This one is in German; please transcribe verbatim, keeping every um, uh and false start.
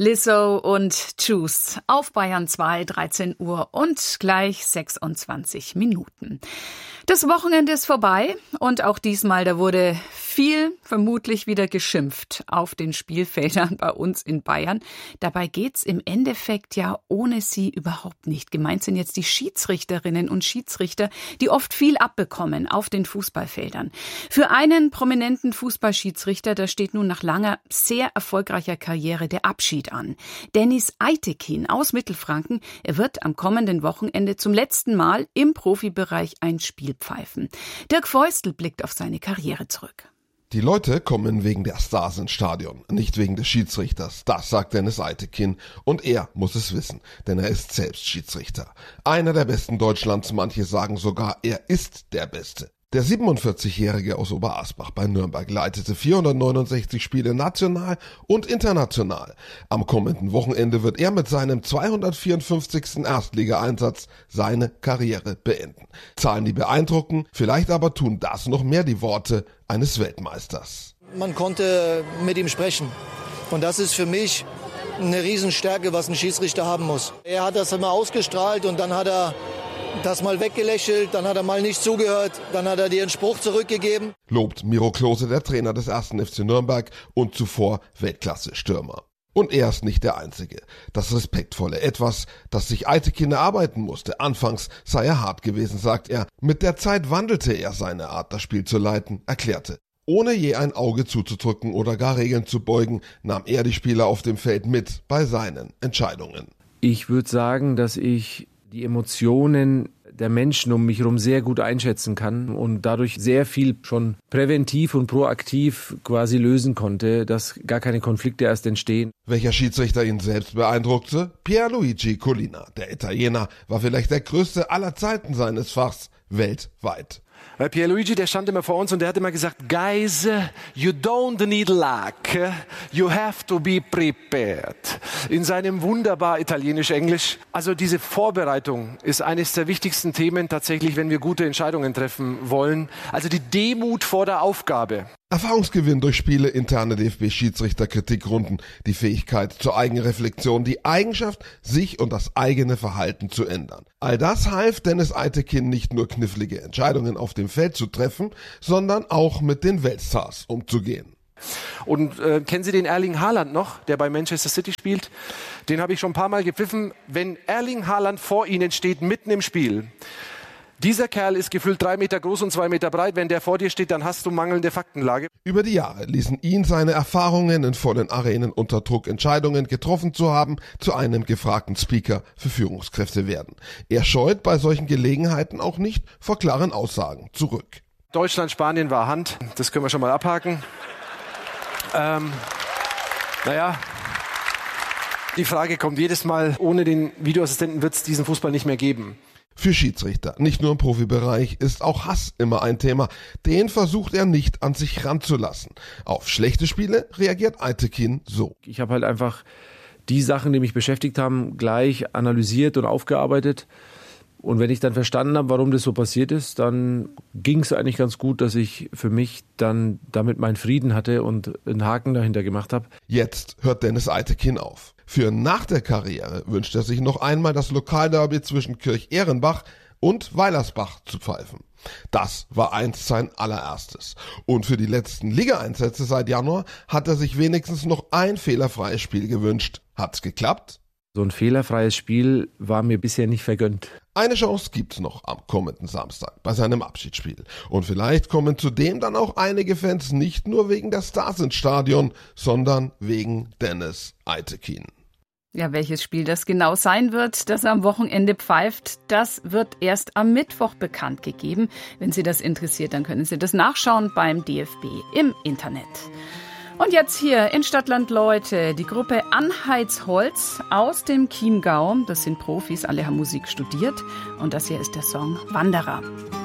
Lizzo und Choose auf Bayern zwei, dreizehn Uhr und gleich sechsundzwanzig Minuten. Das Wochenende ist vorbei und auch diesmal, da wurde viel vermutlich wieder geschimpft auf den Spielfeldern bei uns in Bayern. Dabei geht's im Endeffekt ja ohne sie überhaupt nicht. Gemeint sind jetzt die Schiedsrichterinnen und Schiedsrichter, die oft viel abbekommen auf den Fußballfeldern. Für einen prominenten Fußballschiedsrichter, da steht nun nach langer, sehr erfolgreicher Karriere der Abschied an. Dennis Eitekin aus Mittelfranken, er wird am kommenden Wochenende zum letzten Mal im Profibereich ein Spiel pfeifen. Dirk Feustel blickt auf seine Karriere zurück. Die Leute kommen wegen der Stars ins Stadion, nicht wegen des Schiedsrichters. Das sagt Dennis Eitekin und er muss es wissen, denn er ist selbst Schiedsrichter. Einer der besten Deutschlands, manche sagen sogar, er ist der Beste. Der siebenundvierzigjährige aus Oberasbach bei Nürnberg leitete vierhundertneunundsechzig Spiele national und international. Am kommenden Wochenende wird er mit seinem zweihundertvierundfünfzigsten Erstligaeinsatz seine Karriere beenden. Zahlen, die beeindrucken, vielleicht aber tun das noch mehr die Worte eines Weltmeisters. Man konnte mit ihm sprechen und das ist für mich eine Riesenstärke, was ein Schiedsrichter haben muss. Er hat das immer ausgestrahlt und dann hat er das mal weggelächelt, dann hat er mal nicht zugehört, dann hat er dir einen Spruch zurückgegeben. Lobt Miro Klose, der Trainer des ersten F C Nürnberg und zuvor Weltklasse-Stürmer. Und er ist nicht der Einzige. Das Respektvolle, etwas, das sich Eitekin erarbeiten musste. Anfangs sei er hart gewesen, sagt er. Mit der Zeit wandelte er seine Art, das Spiel zu leiten, erklärte. Ohne je ein Auge zuzudrücken oder gar Regeln zu beugen, nahm er die Spieler auf dem Feld mit bei seinen Entscheidungen. Ich würde sagen, dass ich die Emotionen der Menschen um mich herum sehr gut einschätzen kann und dadurch sehr viel schon präventiv und proaktiv quasi lösen konnte, dass gar keine Konflikte erst entstehen. Welcher Schiedsrichter ihn selbst beeindruckte? Pierluigi Collina. Der Italiener war vielleicht der größte aller Zeiten seines Fachs weltweit. Pierluigi, der stand immer vor uns und der hat immer gesagt, Guys, you don't need luck, you have to be prepared. In seinem wunderbar italienisch-englisch. Also diese Vorbereitung ist eines der wichtigsten Themen tatsächlich, wenn wir gute Entscheidungen treffen wollen. Also die Demut vor der Aufgabe. Erfahrungsgewinn durch Spiele, interne D F B-Schiedsrichter-Kritikrunden, die Fähigkeit zur Eigenreflexion, die Eigenschaft, sich und das eigene Verhalten zu ändern. All das half Dennis Eitekin nicht nur knifflige Entscheidungen auf dem Feld zu treffen, sondern auch mit den Weltstars umzugehen. Und äh, kennen Sie den Erling Haaland noch, der bei Manchester City spielt? Den habe ich schon ein paar Mal gepfiffen. Wenn Erling Haaland vor Ihnen steht, mitten im Spiel, dieser Kerl ist gefühlt drei Meter groß und zwei Meter breit. Wenn der vor dir steht, dann hast du mangelnde Faktenlage. Über die Jahre ließen ihn seine Erfahrungen in vollen Arenen unter Druck, Entscheidungen getroffen zu haben, zu einem gefragten Speaker für Führungskräfte werden. Er scheut bei solchen Gelegenheiten auch nicht vor klaren Aussagen zurück. Deutschland, Spanien war Hand. Das können wir schon mal abhaken. Ähm, naja, die Frage kommt jedes Mal, ohne den Videoassistenten wird es diesen Fußball nicht mehr geben. Für Schiedsrichter, nicht nur im Profibereich, ist auch Hass immer ein Thema. Den versucht er nicht an sich ranzulassen. Auf schlechte Spiele reagiert Eitekin so. Ich habe halt einfach die Sachen, die mich beschäftigt haben, gleich analysiert und aufgearbeitet. Und wenn ich dann verstanden habe, warum das so passiert ist, dann ging es eigentlich ganz gut, dass ich für mich dann damit meinen Frieden hatte und einen Haken dahinter gemacht habe. Jetzt hört Dennis Eitekin auf. Für nach der Karriere wünscht er sich noch einmal das Lokalderby zwischen Kirch-Ehrenbach und Weilersbach zu pfeifen. Das war einst sein allererstes. Und für die letzten Ligaeinsätze seit Januar hat er sich wenigstens noch ein fehlerfreies Spiel gewünscht. Hat's geklappt? So ein fehlerfreies Spiel war mir bisher nicht vergönnt. Eine Chance gibt's noch am kommenden Samstag bei seinem Abschiedsspiel. Und vielleicht kommen zudem dann auch einige Fans nicht nur wegen der Stars ins Stadion, sondern wegen Dennis Eitekin. Ja, welches Spiel das genau sein wird, das am Wochenende pfeift, das wird erst am Mittwoch bekannt gegeben. Wenn Sie das interessiert, dann können Sie das nachschauen beim D F B im Internet. Und jetzt hier in Stadtland Leute, die Gruppe Anheizholz aus dem Chiemgau. Das sind Profis, alle haben Musik studiert. Und das hier ist der Song Wanderer.